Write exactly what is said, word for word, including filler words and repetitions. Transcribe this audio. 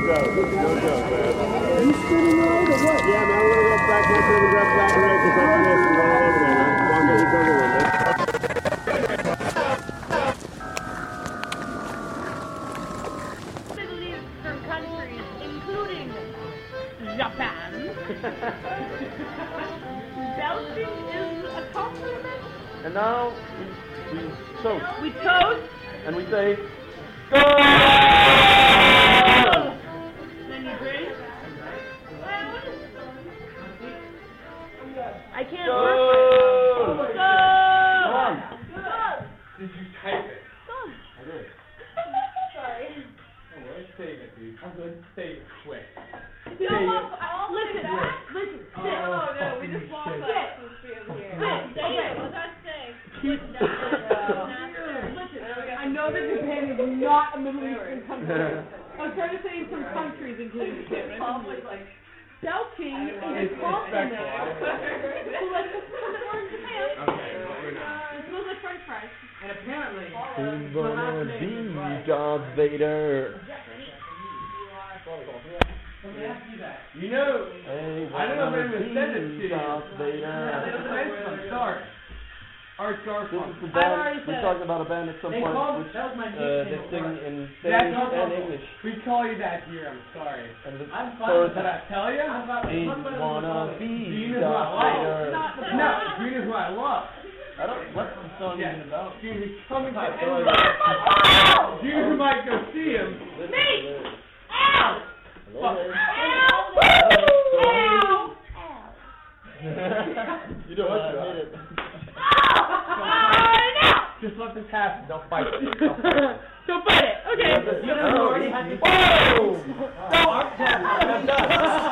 joke. No joke, man. Are you spinning right or what? Yeah, man, I'm gonna go back next time and grab Black and Red just after this and run all over there, man. As long as it's over with, man. Middle Eastern countries, including Japan. Belching is a compliment. And now we, we toast. We toast. And we say, go! Then you drink. I can't Go! work. Go! Come on. Did you type it? Go! I did. Sorry. Oh, let's save it, dude. I'm going to save it quick. Listen, listen, sit. Oh, no, we just walked up. Sit. Sit. Okay. What's that say? Listen, I know that Japan is not a Middle Eastern country. I was trying to say some countries, including Japan. Belching is a compliment. So let's just put more in Japan. Okay, well, we're not. It smells like French fries. And apparently, Who's gonna be Darth Vader? let me ask you that. You know, Hey, I don't know if I'm going to send it to you. Darth Vader. I'm sorry. Art Garfunkel. This is the I've band. already We're said talking about a band at some They point called- which that was my uh, nickname they at sing work. in That's Spanish not and possible. English. We call you that here, I'm sorry. And the I'm fine first with that. I tell you? he wanna be Gene is what Darth I like. Vader. No, Gene is what I love. I don't. What's the song Yeah. even about? Gene is coming to I feel end. like- Gene who might go see him. Me! Ow! Fuck. Ow! Ow! You know what? I hate it. Just let this happen. Don't fight it. Don't fight it. Okay. No, he- Whoa! No, I'm done. I'm done.